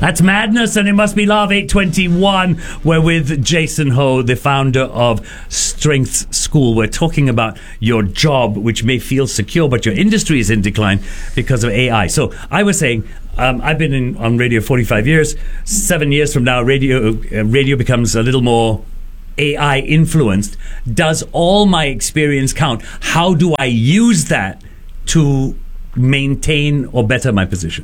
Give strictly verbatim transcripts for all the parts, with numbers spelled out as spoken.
That's Madness, and it must be Love. Eight twenty-one. We're with Jason Ho, the founder of Strength School. We're talking about your job, which may feel secure, but your industry is in decline because of A I. So I was saying, um, I've been in, on radio forty-five years. Seven years from now, radio uh, radio becomes a little more A I influenced. Does all my experience count? How do I use that to maintain or better my position?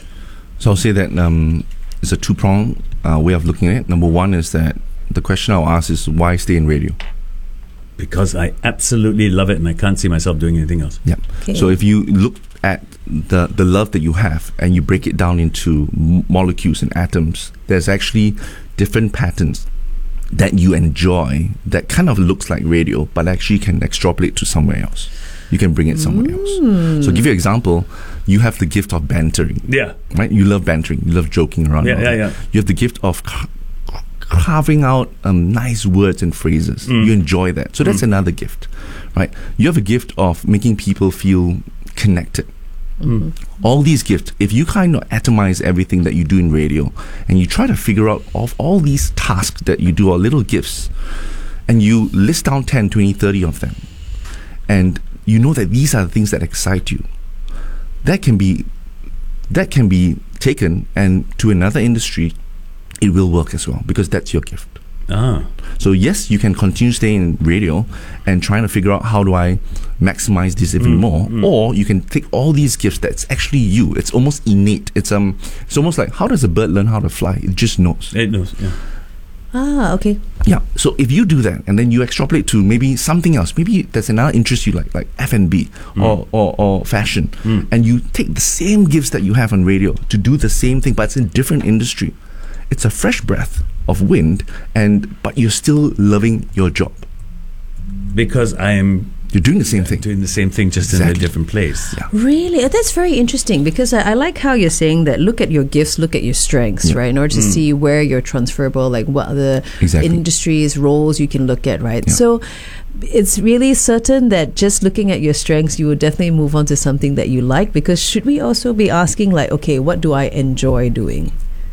So I'll say that um, it's a two-pronged uh, way of looking at it. Number one is that the question I'll ask is, why stay in radio? Because I absolutely love it and I can't see myself doing anything else. Yeah. Okay. So if you look at the, the love that you have and you break it down into m- molecules and atoms, there's actually different patterns that you enjoy that kind of looks like radio, but actually can extrapolate to somewhere else. You can bring it somewhere mm. else. So give you an example, you have the gift of bantering. Yeah. Right? You love bantering. You love joking around. Yeah, yeah, yeah. You have the gift of ca- carving out um, nice words and phrases. Mm. You enjoy that. So that's mm. another gift. Right? You have a gift of making people feel connected. Mm. All these gifts, if you kind of atomize everything that you do in radio and you try to figure out of all these tasks that you do, or little gifts, and you list down ten, twenty, thirty of them, and you know that these are the things that excite you, that can be that can be taken and to another industry, it will work as well, because that's your gift. Ah. So yes, you can continue staying in radio and trying to figure out how do I maximize this even mm, more, mm. or you can take all these gifts that's actually you. It's almost innate. It's um, it's almost like, how does a bird learn how to fly? It just knows. It knows. Yeah. Ah, okay. Yeah. So if you do that and then you extrapolate to maybe something else, maybe there's another interest you like, like F and B mm. or, or or fashion, mm. and you take the same gifts that you have on radio to do the same thing, but it's in a different industry. It's a fresh breath of wind, and but you're still loving your job because I am. You're doing the same yeah, thing. Doing the same thing, just exactly. in a different place. Yeah. Really? Oh, that's very interesting, because I, I like how you're saying that look at your gifts, look at your strengths, yeah. right? In order to mm. see where you're transferable, like what other exactly. industries, roles you can look at, right? Yeah. So it's really certain that just looking at your strengths, you would definitely move on to something that you like, because should we also be asking, like, okay, what do I enjoy doing?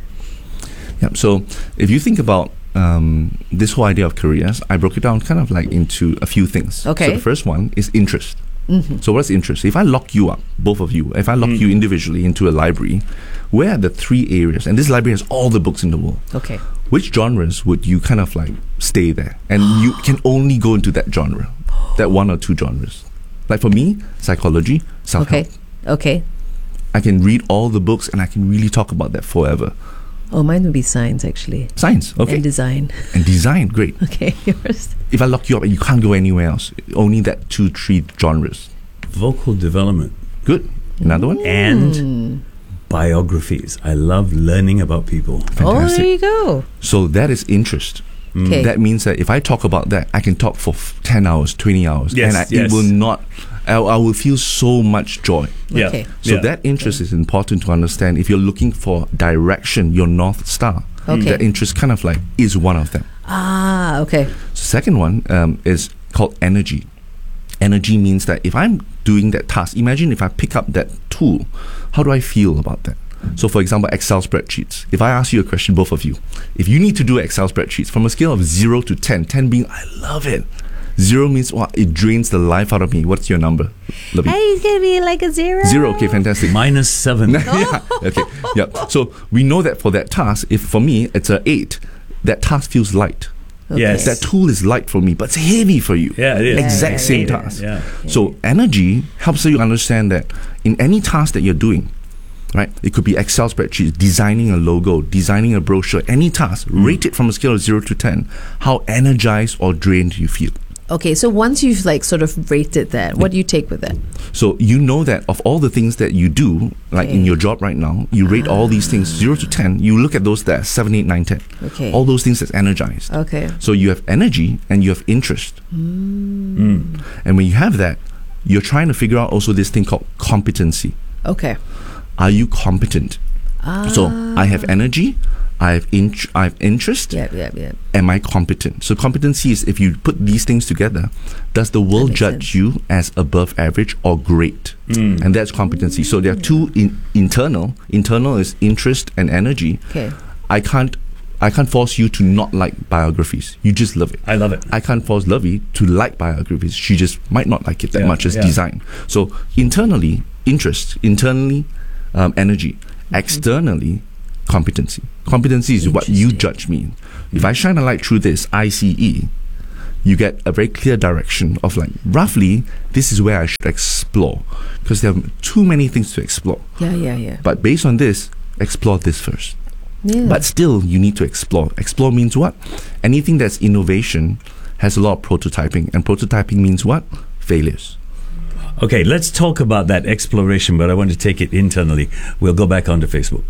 Yeah. So if you think about um, this whole idea of careers, I broke it down kind of like into a few things. Okay. So the first one is interest. Mm-hmm. So what's interest? If I lock you up, both of you, if I lock mm. you individually into a library, where are the three areas? And this library has all the books in the world. Okay. Which genres would you kind of like stay there? And you can only go into that genre, that one or two genres. Like for me, psychology, self-help. Okay. Okay. I can read all the books and I can really talk about that forever. Oh, mine would be science, actually. Science, okay. And design. And design, great. Okay, yours. If I lock you up and you can't go anywhere else, only that two, three genres. Vocal development. Good. Another one? And biographies. I love learning about people. Fantastic. Oh, there you go. So that is interest. Okay. That means that if I talk about that, I can talk for f- ten hours, twenty hours. Yes, and I, yes. it will not, I, I will feel so much joy. Yeah. Okay. So yeah. that interest is important to understand. If you're looking for direction, your North Star, okay. that interest kind of like is one of them. Ah, okay. Second one um, is called energy. Energy means that if I'm doing that task, imagine if I pick up that tool, how do I feel about that? So for example, Excel spreadsheets. If I ask you a question, both of you, if you need to do Excel spreadsheets from a scale of zero to ten, ten being I love it, zero means well, it drains the life out of me. What's your number? Hey, it's going to be like a zero. Zero, okay, fantastic. Minus seven. yeah, okay, yeah. So we know that for that task, if for me it's a eight, that task feels light. Okay. Yes. That tool is light for me, but it's heavy for you. Yeah, it is. Exact Yeah, same yeah, task. Yeah. So energy helps you understand that in any task that you're doing, right? It could be Excel spreadsheets, designing a logo, designing a brochure, any task, mm. rate it from a scale of zero to ten. How energized or drained you feel. Okay, so once you've like sort of rated that, what do you take with that? So you know that of all the things that you do, like okay. in your job right now, you rate ah. all these things zero to ten. You look at those that are seven, eight, nine, ten. Okay. All those things that's energized. Okay. So you have energy and you have interest. Mm. Mm. And when you have that, you're trying to figure out also this thing called competency. Okay. Are you competent? Ah. So I have energy, I have in, I have interest. Yeah, yeah, yeah. Am I competent? So competency is if you put these things together, does the world judge sense. you as above average or great? Mm. And that's competency. So there are two in, internal. Internal is interest and energy. Okay. I can't I can't force you to not like biographies. You just love it. I love it. I can't force Lovey to like biographies. She just might not like it that yeah, much as yeah. design. So internally, interest. Internally, um, energy. Mm-hmm. Externally, competency. Competency is what you judge me. Mm-hmm. If I shine a light through this I C E, you get a very clear direction of like, roughly, this is where I should explore. Because there are too many things to explore. Yeah, yeah, yeah. But based on this, explore this first. Yeah. But still, you need to explore. Explore means what? Anything that's innovation has a lot of prototyping. And prototyping means what? Failures. Okay, let's talk about that exploration, but I want to take it internally. We'll go back onto Facebook.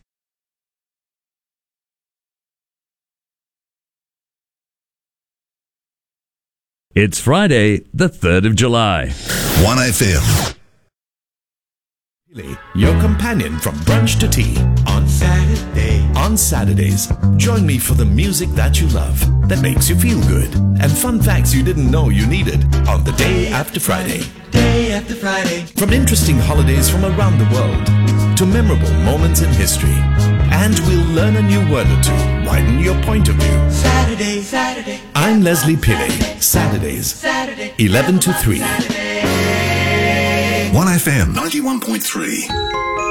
It's Friday, the third of July. one F M. Your companion from brunch to tea on Saturday. On Saturdays, join me for the music that you love, that makes you feel good, and fun facts you didn't know you needed on the Day After Friday. Day After Friday. From interesting holidays from around the world to memorable moments in history. And we'll learn a new word or two, widen your point of view. Saturday, Saturday. I'm Leslie Pillay. Saturdays, Saturday. eleven to three. Saturday. one F M ninety-one point three.